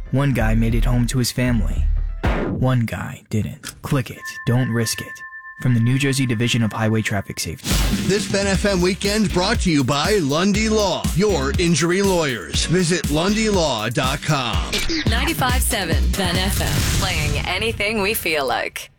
One guy made it home to his family. One guy didn't. Click it. Don't risk it. From the New Jersey Division of Highway Traffic Safety. This Ben FM weekend brought to you by Lundy Law, your injury lawyers. Visit LundyLaw.com. 95.7 Ben FM. Playing anything we feel like.